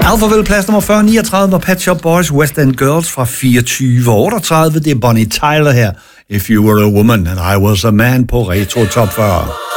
Alphaville, plads nummer 40, 39 var Pet Shop Boys, West End Girls fra 24 og 38. Det er Bonnie Tyler her. If You Were a Woman and I Was a Man på Retro Top 40.